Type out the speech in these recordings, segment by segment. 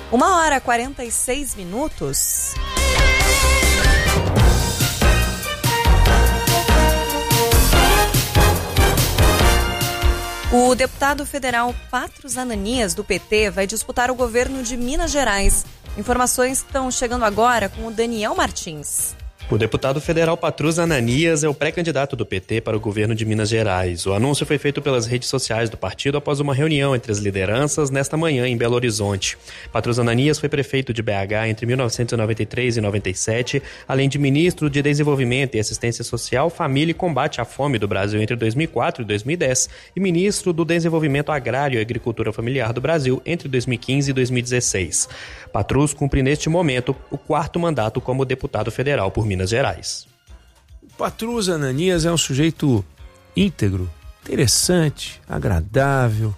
1h46. O deputado federal Patrus Ananias, do PT, vai disputar o governo de Minas Gerais. Informações estão chegando agora com o Daniel Martins. O deputado federal Patrus Ananias é o pré-candidato do PT para o governo de Minas Gerais. O anúncio foi feito pelas redes sociais do partido após uma reunião entre as lideranças nesta manhã em Belo Horizonte. Patrus Ananias foi prefeito de BH entre 1993 e 97, além de ministro de Desenvolvimento e Assistência Social, Família e Combate à Fome do Brasil entre 2004 e 2010 e ministro do Desenvolvimento Agrário e Agricultura Familiar do Brasil entre 2015 e 2016. Patrus cumpre neste momento o 4º mandato como deputado federal por Minas Gerais. O Patrus Ananias é um sujeito íntegro, interessante, agradável,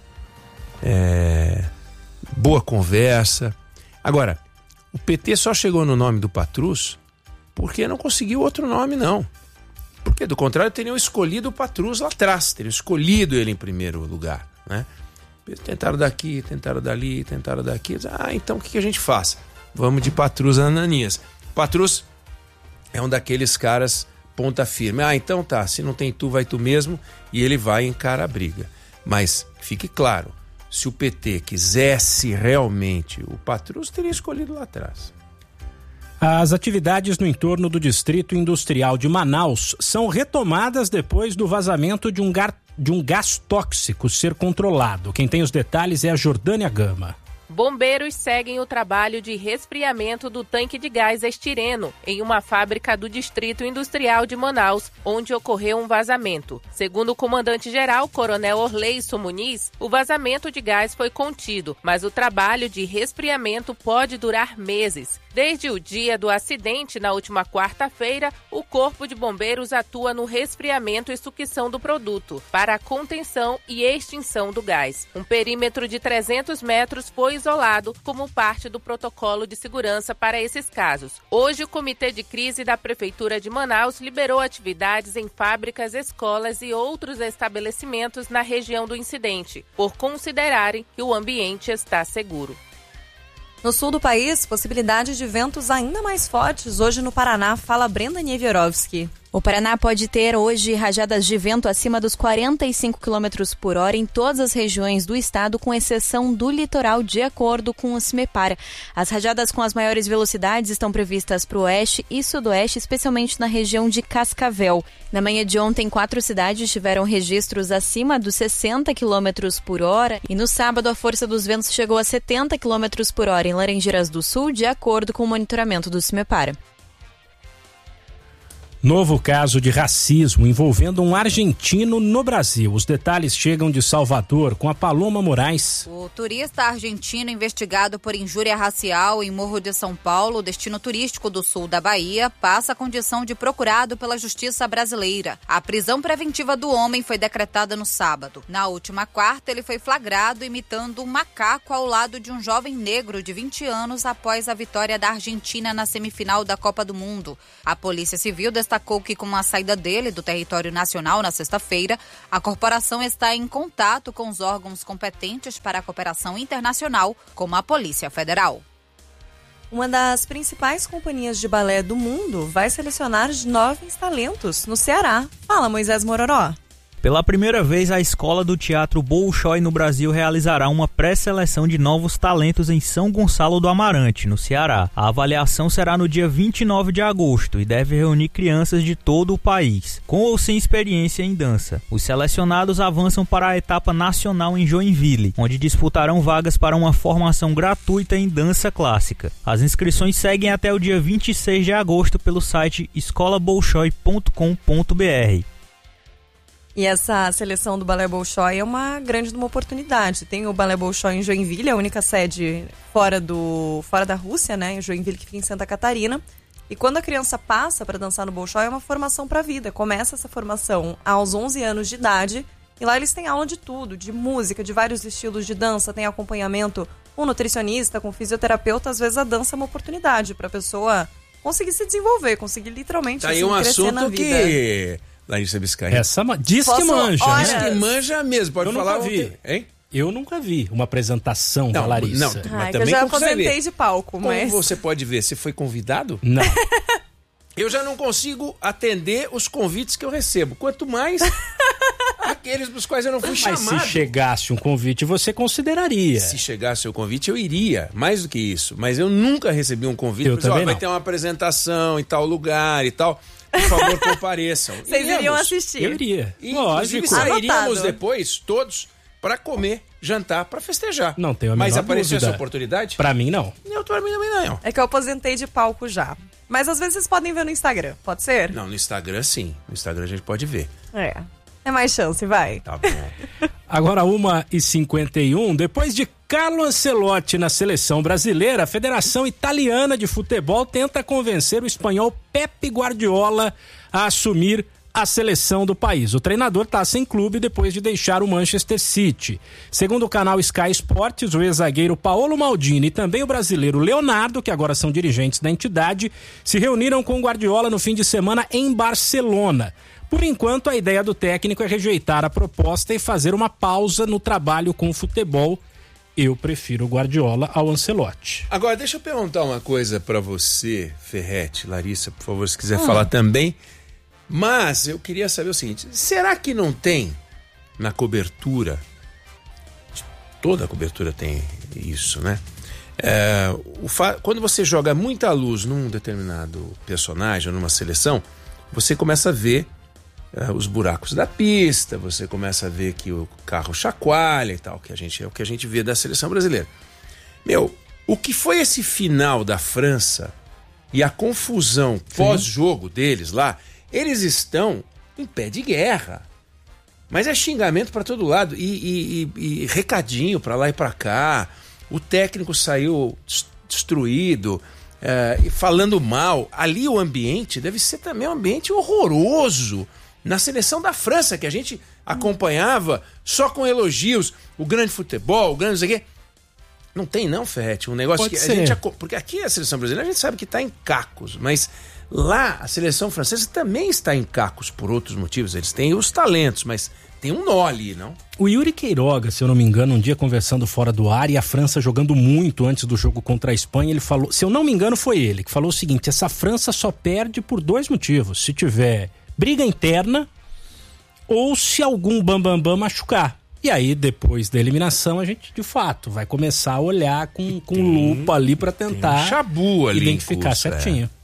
boa conversa. Agora, o PT só chegou no nome do Patrus porque não conseguiu outro nome, não. Porque, do contrário, teriam escolhido o Patrus lá atrás, teriam escolhido ele em primeiro lugar, né? Tentaram daqui, tentaram dali, tentaram daqui. Então o que a gente faz? Vamos de Patrus Ananias. Patrus é um daqueles caras ponta firme. Então tá, se não tem tu, vai tu mesmo. E ele vai encarar a briga. Mas fique claro, se o PT quisesse realmente o Patrus, teria escolhido lá atrás. As atividades no entorno do Distrito Industrial de Manaus são retomadas depois do vazamento de um gás tóxico ser controlado. Quem tem os detalhes é a Jordânia Gama. Bombeiros seguem o trabalho de resfriamento do tanque de gás estireno em uma fábrica do Distrito Industrial de Manaus, onde ocorreu um vazamento. Segundo o comandante-geral, Coronel Orleison Muniz, o vazamento de gás foi contido, mas o trabalho de resfriamento pode durar meses. Desde o dia do acidente, na última quarta-feira, o Corpo de Bombeiros atua no resfriamento e sucção do produto, para a contenção e extinção do gás. Um perímetro de 300 metros foi isolado como parte do protocolo de segurança para esses casos. Hoje, o Comitê de Crise da Prefeitura de Manaus liberou atividades em fábricas, escolas e outros estabelecimentos na região do incidente, por considerarem que o ambiente está seguro. No sul do país, possibilidade de ventos ainda mais fortes hoje no Paraná. Fala Brenda Niewiorowski. O Paraná pode ter hoje rajadas de vento acima dos 45 km por hora em todas as regiões do estado, com exceção do litoral, de acordo com o CIMEPAR. As rajadas com as maiores velocidades estão previstas para o oeste e sudoeste, especialmente na região de Cascavel. Na manhã de ontem, 4 cidades tiveram registros acima dos 60 km por hora e no sábado a força dos ventos chegou a 70 km por hora em Laranjeiras do Sul, de acordo com o monitoramento do CIMEPAR. Novo caso de racismo envolvendo um argentino no Brasil. Os detalhes chegam de Salvador com a Paloma Moraes. O turista argentino investigado por injúria racial em Morro de São Paulo, destino turístico do sul da Bahia, passa a condição de procurado pela Justiça brasileira. A prisão preventiva do homem foi decretada no sábado. Na última quarta, ele foi flagrado imitando um macaco ao lado de um jovem negro de 20 anos após a vitória da Argentina na semifinal da Copa do Mundo. A Polícia Civil destacou que, com a saída dele do território nacional na sexta-feira, a corporação está em contato com os órgãos competentes para a cooperação internacional, como a Polícia Federal. Uma das principais companhias de balé do mundo vai selecionar jovens talentos no Ceará. Fala, Moisés Mororó. Pela primeira vez, a Escola do Teatro Bolshoi no Brasil realizará uma pré-seleção de novos talentos em São Gonçalo do Amarante, no Ceará. A avaliação será no dia 29 de agosto e deve reunir crianças de todo o país, com ou sem experiência em dança. Os selecionados avançam para a etapa nacional em Joinville, onde disputarão vagas para uma formação gratuita em dança clássica. As inscrições seguem até o dia 26 de agosto pelo site escolabolshoi.com.br. E essa seleção do Balé Bolshoi é uma grande oportunidade. Tem o Balé Bolshoi em Joinville, a única sede fora da Rússia, né? Em Joinville, que fica em Santa Catarina. E quando a criança passa para dançar no Bolshoi, é uma formação para a vida. Começa essa formação aos 11 anos de idade. E lá eles têm aula de tudo, de música, de vários estilos de dança. Tem acompanhamento com nutricionista, com fisioterapeuta. Às vezes a dança é uma oportunidade para a pessoa conseguir se desenvolver, conseguir literalmente tá aí um crescer na vida. Que... Larissa Biscaia. Essa diz que manja, horas. Diz que manja mesmo, pode eu falar. Nunca vi. Hein? Eu nunca vi uma apresentação da Larissa. Não, mas eu já aposentei de palco, mas... Como você pode ver, você foi convidado? Não. Eu já não consigo atender os convites que eu recebo. Quanto mais aqueles dos quais eu não fui chamado. Mas se chegasse um convite, você consideraria? Se chegasse o convite, eu iria. Mais do que isso. Mas eu nunca recebi um convite. Eu também vai não. ter uma apresentação em tal lugar e tal. Por favor, compareçam. Vocês iriam assistir? Eu iria. E, Lógico. inclusive, sairíamos depois, todos, para comer, jantar, para festejar. Não tenho a menor Mas apareceu dúvida. essa oportunidade? Pra mim, não. Eu também não. É que eu aposentei de palco já. Mas às vezes vocês podem ver no Instagram, pode ser? Não, no Instagram sim. No Instagram a gente pode ver. É mais chance, vai. Tá bom. Agora 1h51, depois de Carlo Ancelotti na seleção brasileira, a Federação Italiana de Futebol tenta convencer o espanhol Pepe Guardiola a assumir a seleção do país. O treinador está sem clube depois de deixar o Manchester City. Segundo o canal Sky Sports, o ex-zagueiro Paolo Maldini e também o brasileiro Leonardo, que agora são dirigentes da entidade, se reuniram com o Guardiola no fim de semana em Barcelona. Por enquanto, a ideia do técnico é rejeitar a proposta e fazer uma pausa no trabalho com o futebol. Eu prefiro o Guardiola ao Ancelotti. Agora, deixa eu perguntar uma coisa para você, Ferretti, Larissa, por favor, se quiser falar também. Mas eu queria saber o seguinte, será que não tem na cobertura, toda a cobertura tem isso, né? Quando você joga muita luz num determinado personagem ou numa seleção, você começa a ver os buracos da pista, você começa a ver que o carro chacoalha e tal, que é o que a gente vê da seleção brasileira. O que foi esse final da França e a confusão pós-jogo deles lá, eles estão em pé de guerra. Mas é xingamento para todo lado e recadinho para lá e para cá. O técnico saiu destruído, falando mal. Ali o ambiente deve ser também um ambiente horroroso. Na seleção da França, que a gente acompanhava só com elogios, o grande futebol, o grande não sei o quê. Não tem não, Ferretti, um negócio Pode que ser. a gente... Porque aqui a seleção brasileira a gente sabe que está em cacos, mas lá a seleção francesa também está em cacos por outros motivos. Eles têm os talentos, mas tem um nó ali, não? O Yuri Queiroga, se eu não me engano, um dia conversando fora do ar e a França jogando muito antes do jogo contra a Espanha, ele falou, se eu não me engano foi ele, que falou o seguinte, essa França só perde por 2 motivos, se tiver briga interna ou se algum bambambam machucar. E aí, depois da eliminação, a gente, de fato, vai começar a olhar com lupa ali para tentar chabu ali identificar certinho.